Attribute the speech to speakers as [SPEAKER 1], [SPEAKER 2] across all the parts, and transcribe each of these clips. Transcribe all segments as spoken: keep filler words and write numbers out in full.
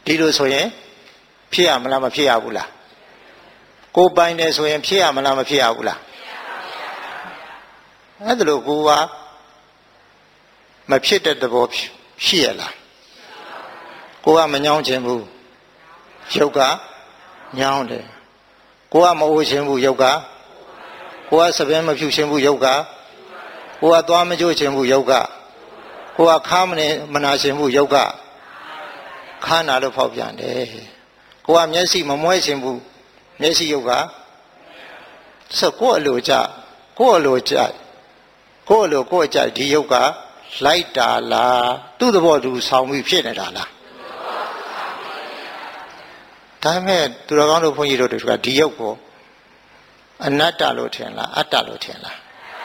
[SPEAKER 1] ဒီလိုဆိုရင်ဖြစ်ရမလားမဖြစ်ရဘူးလားကိုပိုင်တယ်ဆိုရင်ဖြစ်ရမလားမဖြစ်ရဘူးလားအဲ့ဒါလို့ကိုကမဖြစ်တဲ့သဘောရှိရလားကိုကမညောင်းခြင်းဘူးရုပ်ကညောင်းတယ်ကိုကမအိုးခြင်းဘူးရုပ်ကကိုကစပင်းမဖြူခြင်းဘူးရုပ်ကကိုကသွားမကြိုးခြင်းဘူးရုပ်ကကိုကခါမနေမနာခြင်းဘူးရုပ်ကခါနာလို့ဖောက်ပြန်တယ်ကိုကမျက်စိမမွဲခြင်းဘူးမျက်စိရုပ်ကဆိုကိုအလိုကြကိုအလိုကြကိုအလိုကိုအကြဒီရုပ်ကလိုက်တာလားသူ့သဘောသူဆောင်ပြီးဖြစ်နေတာလားဒါပေမဲ့သူတော်ကောင်းတို့ဘုန်းကြီးတို့တို့ကဒီရုပ်ကိုအနတ္တလို့ထင်လားအတ္တလို့ထင်လား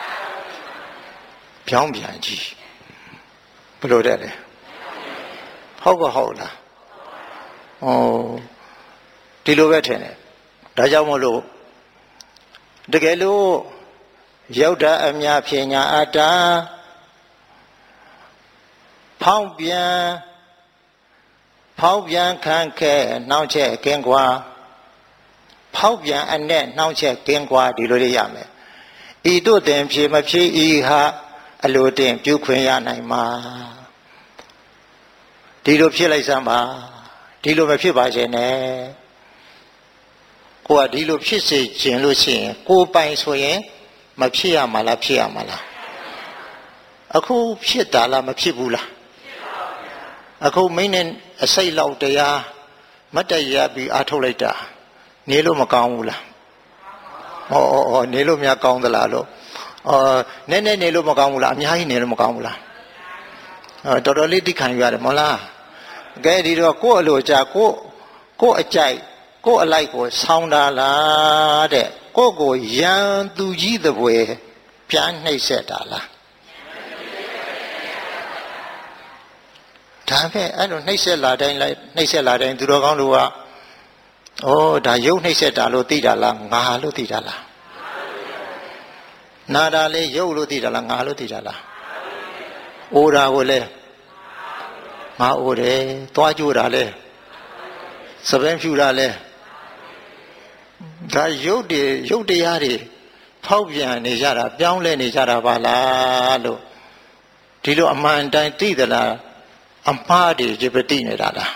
[SPEAKER 1] ပြောင်းပြန်ကြည့်ဘယ်လိုတဲ့လဲဟုတ်ကဟုတ်လားဩဒီလိုပဲထင်တယ်ဒါကြောင့်မို့လို့တကယ်လို့ရောက်တာအများဖြညာအတ္တဖောင်းပြန်ဖောက်ပြန်ခံခဲ့နှောင့်ချက်ကင်းကွာဖောက်ပြန်အနဲ့နှောင့်ချက်ကင်းကွာဒီလိုလေးရမယ်ဤတို့တင်ဖြေမဖြေဤဟာအလိုတင်ပြုခွင့်ရနိုင်မှာဒီလိုဖြစ်လိုက်စမ်းပါဒီလိုမဖြစ်ပါစေနဲ့ကိုကဒီလိုဖြစ်စေခြင်းလို့ရှိရင်ကိုပိုင်ဆိုရင်မဖြစ်ရမှာလားဖြစ်ရမှာလားအခုဖြစ်တာလားမဖြစ်ဘူးလားအခုမင်းနဲ့အစိတ်လောက်တရားမတ်တရပြီးအားထုတ်လိုက်တာနေလို့မကောင်းဘူးလားဟောဟောနေလို့များကောင်းသလားလို့အော်နည်းနည်းနေလို့မကောင်းဘူးလားအများကြီးနေလို့မကောင်းဘူးလားအော်တော်တော်လေးသိခံရတယ်မဟုတ်လားကဲဒီတော့ကိုယ့်အလိုကြကိုယ့်ကိုယ့်အကြိုက်ကိုယ့်အလိုက်ကိုဆောင်းတာလားတဲ့ကိုယ့်ကိုရန်သူကြီးသဖွယ်ပြန်နှိပ်ဆက်တာလားဒါပဲအဲ့လိုနှိပ်ဆက်လာတိုင်းလိုက်နှိပ်ဆက်လာတိုင်းသူတော်ကောင်းတို့ကဩဒါရုပ်နှိပ်ဆက်တာလို့သိတာလားငါလို့သိတာလားနာတာလေရုပ်လို့သိတာလားငါလို့သိတာလားအိုတာကိုလေငါအိုတယ်သွားကြိုးတာလေစပင်းဖြူတာလေဒါရုပ်တွေရုပ်တရားတွေဖောက်ပြန်နေကြတာပြောင်းလဲနေကြတာပါလားလို့ဒီလိုအမှန်တိုင်းသိသလားအမှားတွေကြည့်ပတိနေတာလား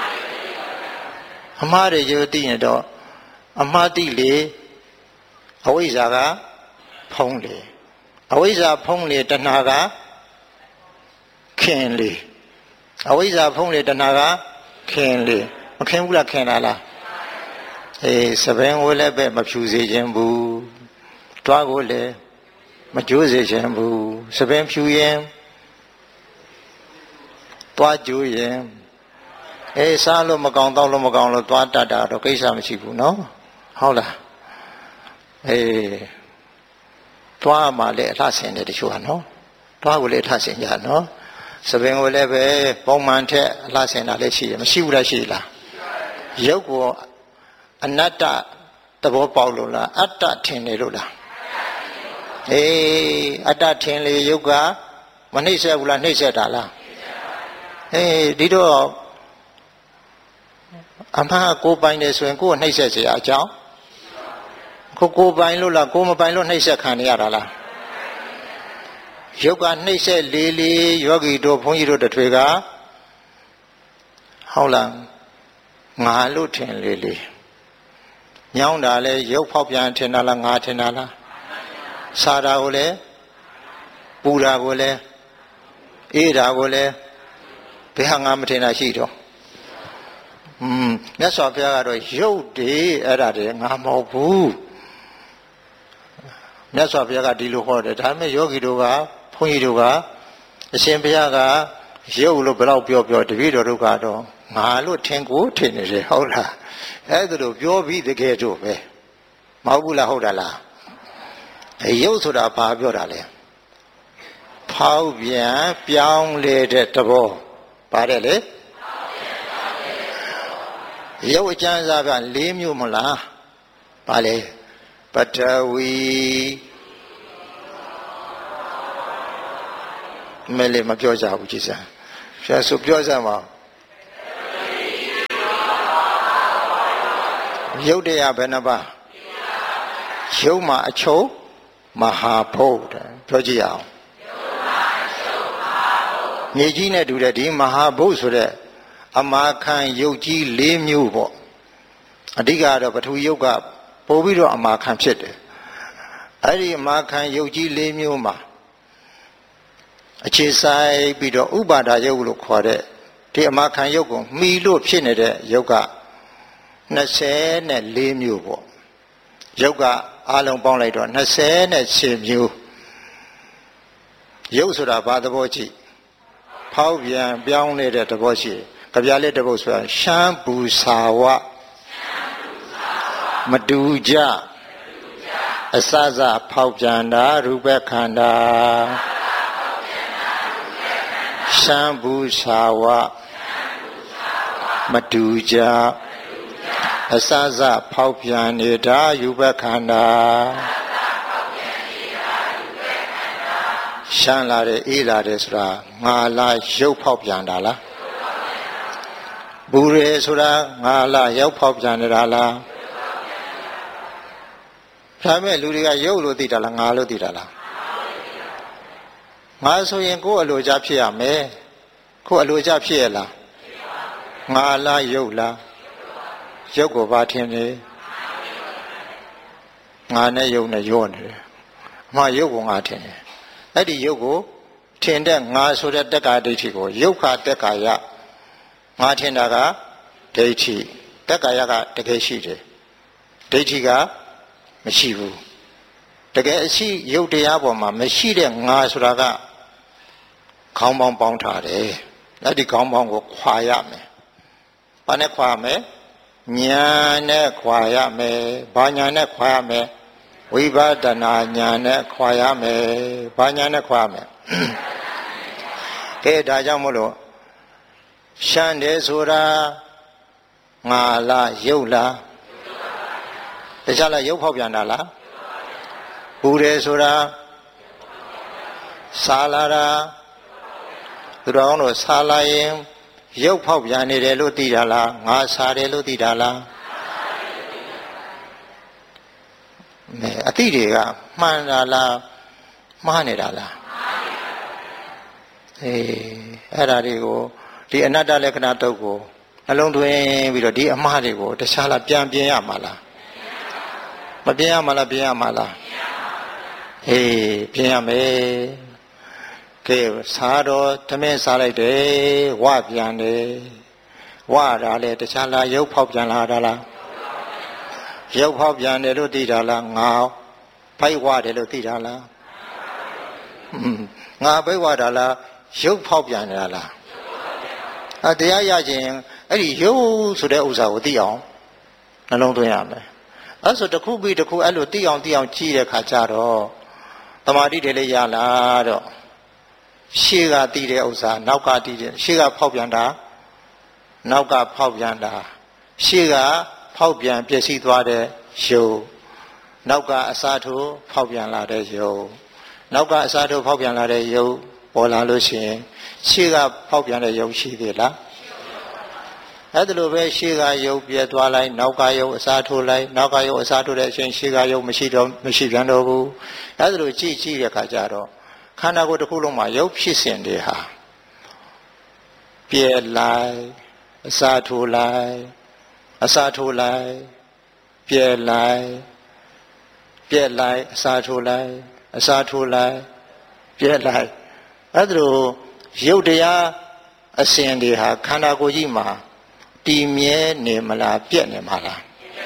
[SPEAKER 1] အမှားတွေကြည့်ပတိနေတော့အမှားတိလေအဝိဇ္ဇာကဖုံးလေအဝိဇ္ဇာဖုံးလေတဏှာကခင်လေအဝိဇ္ဇာဖုံးလေတဏှာကခင်လေမခင်ဘူးလားခင်တာလားအေးစပင်းကိုလည်းပဲမဖြူစေခြင်းဘူးတွားကိုလည်းမကြိုးစေခြင်းဘူးစပင်းဖြူရင်သွားကြိုးရင်အေးစားလို့မကောင်းတော့လို့မကောင်းလို့သွားတတ်တာတော့ကိစ္စမရှိဘူးနော်ဟုတ်လားအေးသွားမှလည်းအလှဆင်တယ်တချို့ကနော်သွားကိုလည်းအလှဆင်ကြနော်စပင်ကိုလည်းပဲပုံမှန်ထက်အလှဆင်တာလည်းရှိရမရှိဘူးလားရှိလားရုပ်ကိုအနတ္တသဘောပေါက်လို့လားအတ္တထင်နေလို့လားအေးအတ္တထင်လေရုပ်ကမနှိမ့်ဆက်ဘူးလားနှိမ့်ဆက်တာလားအေးဒီတော့အမှားကိုပိုင်တယ်ဆိုရင်ကိုယ်နှိမ့်ဆက်เสียအကြောင်းကိုကိုပိုင်လို့လားကိုမပိုင်လို့နှိမ့်ဆက်ခံရတာလားရုပ်ကနှိမ့်ဆက်လေးလေးယောဂီတို့ဘုန်းကြီးတို့တထွေကဟုတ်လားငါလို့ထင်လေးလေးညောင်းတာလဲရုပ်ဖောက်ပြန်ထင်တာလားငါထင်တာလားစားတာကိုလဲပူတာကိုလဲအေးတာကိုလဲဘယ်ဟာငါမထင်တာရှိတော့อืมမြတ်စွာဘုရားကတော့ရုပ်တည်အဲ့ဒါတည်းငါမဟုတ်ဘူးမြတ်စွာဘုရားကဒီလိုဟောတယ်ဒါပေမဲ့ယောဂီတို့ကဘုန်းကြီးတို့ကအရှင်ဘုရားကရုပ်လို့ဘယ်တော့ပြောပြောတပည့်တော်တို့ကတော့ငါလို့ထင်ကိုထင်နေတယ်ဟုတ်လားအဲ့ဒါလို့ပြောပြီးတကယ်တော့ပဲမဟုတ်ဘူးလားဟုတ်တာလားရုပ်ဆိုတာဘာပြောတာလဲဖောက်ပြန်ပြောင်းလဲတဲ့သဘောပါတယ်လေရုပ်အကျဉ်းစားက၄မျိုးမလားပါလေပထဝီမဲလေမပြောကြဘူးကြည်စမ်းဆရာဆိုပြောစမ်းပါယုတ်တရားဘယ်နှပါယုတ်မှာအချုပ်မဟာဘုတ်ပြောကြည့်အောင်မြေကြီးနဲ့တူတဲ့ဒီမဟာဘုတ်ဆိုတဲ့အမာခံယုတ်ကြီး၄မျိုးပေါ့အဓိကတော့ပထဝီယုတ်ကပို့ပြီးတော့အမာခံဖြစ်တယ်အဲ့ဒီအမာခံယုတ်ကြီး၄မျိုးမှာအခြေဆိုင်ပြီးတော့ဥပါဒာယုတ်လို့ခေါ်တဲ့ဒီအမာခံယုတ်ကိုမှီလို့ဖြစ်နေတဲ့ယုတ်က၂၄မျိုးပေါ့ယုတ်ကအလုံးပေါင်းလိုက်တော့၂၈မျိုးယုတ်ဆိုတာဘာသဘောကြည့်ဖောက်ပြန်ပြောင်းနေတဲ့သဘောရှိကြပြလေးတစ်ပုဒ်ဆိုတာရှမ်းပူစာဝမတူကြအစစဖောက်ပြန်တာရူပခန္ဓာရှမ်းပူစာဝမတူကြအစစဖောက်ပြန်နေတာယူပခန္ဓာရှမ်းလာတယ်အေးလာတယ်ဆိုတာငါလားရုပ်ဖောက်ပြန်တာလားဘူရဲဆိုတာငါလားရုပ်ဖောက်ပြန်နေတာလားဒါမဲ့လူတွေကရုပ်လို့သိတာလားငါလို့သိတာလားငါဆိုရင်ကိုယ်အလိုချဖြစ်ရမယ်ကိုယ်အလိုချဖြစ်ရလားငါလားရုပ်လားရုပ်ကိုဘာထင်လဲငါနဲ့ရုပ်နဲ့ရောနေတယ်အမှရုပ်ကိုငါထင်တယ်အဲ့ဒီရုပ်ကိုထင်တဲ့ငါဆိုတဲ့တက္ကာဒိဋ္ဌိကိုရုပ်ခတက္ကာယငါထင်တာကဒိဋ္ဌိတက္ကာယကတကယ်ရှိတယ်ဒိဋ္ဌိကမရှိဘူးတကယ်အရှိရုပ်တရားပေါ်မှာမရှိတဲ့ငါဆိုတာကခေါင်းပေါင်းပေါင်းထားတယ်အဲ့ဒီခေါင်းပေါင်းကိုခွာရမယ်ဘာနဲ့ခွာရမယ်ညာနဲ့ခွာရမယ်ဘာညာနဲ့ခွာရမယ်ဝိပဿနာညာနဲ့ခွာရမယ်ဘာညာနဲ့ခွာရမယ်ကဲဒါကြောင့်မို့လို့ရှမ်းတယ်ဆိုတာငါလားရုပ်လားတခြားလားရုပ်ဖောက်ပြန်တာလားဘူတယ်ဆိုတာစားလာတာသူတော်ကောင်းတို့စားလာရင်ရုပ်ဖောက်ပြန်နေတယ်လို့သိတာလားငါစားတယ်လို့သိတာလားမဲအသိတွေကမှန်တာလားမှားနေတာလားအေးအဲ့ဒါတွေကိုဒီအနတ္တလက္ခဏာတုတ်ကိုနှလုံးသွင်းပြီးတော့ဒီအမှားတွေကိုတခြားလားပြန်ပြင်ရမှာလားမပြင်ရမှာလားပြင်ရမှာလားအေးပြင်ရမယ်ကဲစားတော့သမင်းစားလိုက်တယ်ဝပြန်တယ်ဝတာလေတခြားလားရုပ်ဖောက်ပြန်လာတာလားရုပ်ဖောက်ပြန်တယ်လို့သိတာလားငါဖိုက်ဝတယ်လို့သိတာလားငါဖိုက်ဝတာလားရုပ်ဖောက်ပြန်နေတာလားအတရားရခြင်းအဲ့ဒီရုပ်ဆိုတဲ့ဥစ္စာကိုသိအောင်နှလုံးသွင်းရမယ်အဲ့ဆိုတစ်ခုပြီးတစ်ခုအဲ့လိုသိအောင်သိအောင်ကြည့်တဲ့ခါကျတော့သမာဓိတွေလည်းရလာတော့ရှေ့ကသိတဲ့ဥစ္စာနောက်ကသိတဲ့ရှေ့ကဖောက်ပြန်တာနောက်ကဖောက်ပြန်တာရှေ့ကဖောက်ပြန်ပျက်စီးသွားတဲ့ယုတ်နောက်ကအစားထိုးဖောက်ပြန်လာတဲ့ယုတ်နောက်ကအစားထိုးဖောက်ပြန်လာတဲ့ယုတ်ပေါ်လာလို့ရှိရင်ရှေ့ကဖောက်ပြန်တဲ့ယုတ်ရှိသေးလားအဲ့ဒါလိုပဲရှေ့ကယုတ်ပြဲသွားလိုက်နောက်ကယုတ်အစားထိုးလိုက်နောက်ကယုတ်အစားထိုးတဲ့အချိန်ရှေ့ကယုတ်မရှိတော့မရှိပြန်တော့ဘူးအဲ့ဒါလိုကြည့်ကြည့်တဲ့အခါကျတော့ခန္ဓာကိုယ်တစ်ခုလုံးမှာယုတ်ဖြစ်စဉ်တွေဟာပြဲလိုက်အစားထိုးလိုက်အစားထိုးလိုက်ပြဲလိုက်ပြဲလိုက်အစားထိုးလိုက်အစားထိုးလိုက်ပြဲလိုက်အဲ့ဒါလိုရုပ်တရားအစဉ်တွေဟာခန္ဓာကိုယ်ကြီးမှာတည်မြဲနေမလားပြက်နေမလား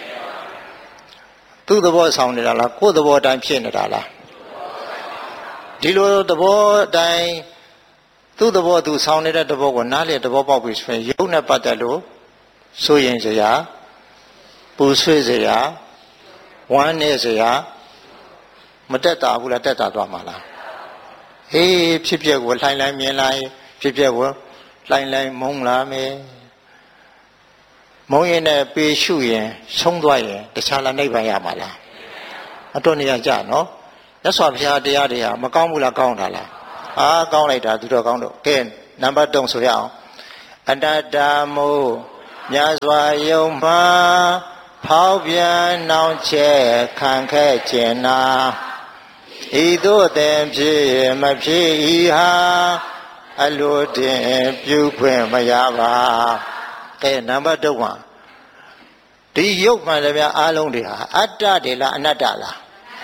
[SPEAKER 1] သူ့သဘောဆောင်နေတာလားကိုယ်သဘောတိုင်းဖြစ်နေတာလားဒီလိုသဘောတိုင်းသူ့သဘောသူဆောင်နေတဲ့သဘောကိုနားလေသဘောပေါက်ပြီဆိုရင်ရုပ်နဲ့ပတ်သက်လို့စိုးရင်စရာပူဆွေးစရာဝမ်းနေစရာမတက်တာဘူးလားတက်တာသွားမှာလားဟေးဖြစ်ပျက်ကိုလှိုင်းလှိုင်းမြင်လိုက်ဖြစ်ပျက်ကိုလှိုင်းလှိုင်းမုန်းလာမယ်မုန်းရင်နဲ့ပေရှုရင်ဆုံးသွားရင်တခြားလားနိဗ္ဗာန်ရမှာလားအတော်နေရကြနော်မြတ်စွာဘုရားတရားတွေဟာမကောင်းဘူးလားကောင်းတာလားအားကောင်းလိုက်တာသူတော်ကောင်းတို့ကဲနံပါတ်၃ဆိုရအောင်အတ္တတာမို့မြတ်စွာယုံမှာဖောက်ပြန်နှောင့်ယှက်ခံခဲ့ခြင်းနာဤသို့တင်ဖြစ်မဖြစ်ဤဟာအလိုတင်ပြုခွင့်မရပါကဲနံပါတ်တစ်မှာဒီရုပ်မှန်တယ်ဗျာအားလုံးတွေဟာအတ္တတွေလားအနတ္တလား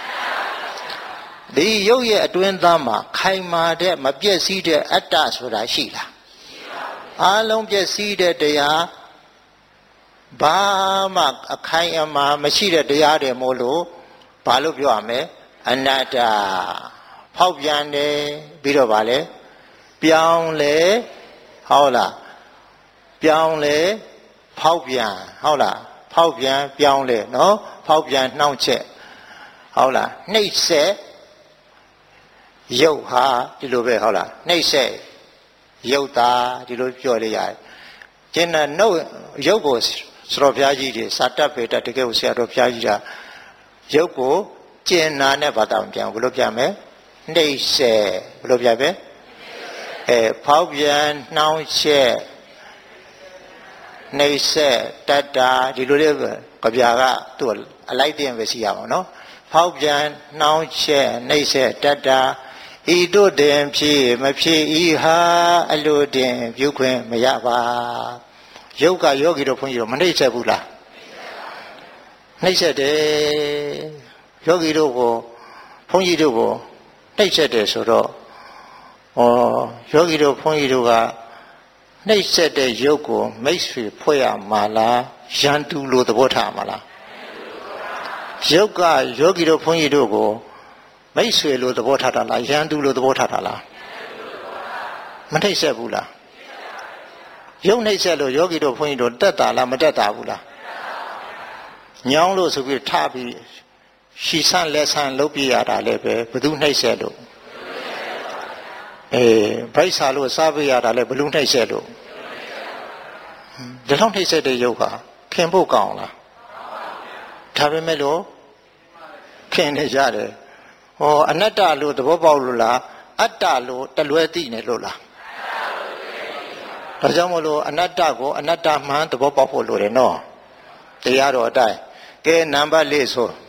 [SPEAKER 1] ဒီရုပ်ရဲ့အတွင်းသားမှာခိုင်မာတဲ့မပြည့်စည်တဲ့အတ္တဆိုတာရှိလားအားလုံးပြည့်စည်တဲ့တရားဘာမှအခိုင်အမာမရှိတဲ့တရားတွေမို့လို့ဘာလို့ပြောရမလဲအနတ္တဖောက်ပြန်တယ်ပြီးတော့ဗာလဲပြောင်းလဲဟုတ်လားပြောင်းလဲဖောက်ပြန်ဟုတ်လားဖောက်ပြန်ပြောင်းလဲနော်ဖောက်ပြန်နှောင့်ယှက်ဟုတ်လားနှိပ်စက်ရုပ်ဟာဒီလိုပဲဟုတ်လားနှိပ်စက်ရုပ်သားဒီလိုပြောလိုက်ရတယ်ကျင်တဲ့နှုတ်ရုပ်ကိုစတော်ဘုရားကြီးတွေစာတတ်ပေတတ်တကယ်ကိုဆရာတော်ဘုရားကြီးကရုပ်ကိုကျင်နာနဲ့ဘာသာပြန်ဘယ်လိုပြန်မလဲနှိပ်စက်ဘယ်လိုပြန်ပဲအဲဖောက်ပြန်နှောင့်ယှက်နှိပ်စက်တတ်တာဒီလိုလေးကဗျာကသူ့အလိုက်တင်ပဲရှိရမှာနော်ဖောက်ပြန်နှောင့်ယှက်နှိပ်စက်တတ်တာဤတို့တင်ဖြစ်မဖြစ်ဤဟာအလိုတင်ပြုခွင့်မရပါရုပ်ကယောဂီတို့ဘုန်းကြီးတို့မနှိပ်စက်ဘူးလားနှိပ်စက်တယ်ယောဂီတို့ကိုဘုန်းကြီးတို့ကိုနှိပ်စက်တယ်ဆိုတော့ဩယောဂီတို့ဘုန်းကြီးတို့ကနှိပ်စက်တဲ့ရုပ်ကိုမိတ်ဆွေဖွဲ့ရမှာလားရန်သူလို့သဘောထားမှာလားရုပ်ကယောဂီတို့ဘုန်းကြီးတို့ကိုမိတ်ဆွေလို့သဘောထားတာလားရန်သူလို့သဘောထားတာလားမနှိပ်စက်ဘူးလားရုပ်နှိပ်စက်လို့ယောဂီတို့ဘုန်းကြီးတို့တက်တာလားမတက်တာဘူးလားညောင်းလို့ဆိုပြီးထားပြီးရှီဆန့်လက်ဆန့်လုပ်ပြရတာလည်းပဲဘသူနှိပ်စက်လို့အေးဗိုက်စာလို့စားပြရတာလည်းဘလူးနှိပ်စက်လို့ဒီလောက်နှိပ်စက်တဲ့ရုပ်ဟာခင်ဖို့ကောင်းလားဒါပေမဲ့လို့ခင်နေရတယ်ဟောအနတ္တလို့သဘောပေါက်လို့လားအတ္တလို့တလွဲသိနေလို့လားဒါကြောင့်မလို့အနတ္တကိုအနတ္တမှန်သဘောပေါက်ဖို့လိုတယ်နော်တရားတော်အတိုင်းကဲနံပါတ်၄ဆို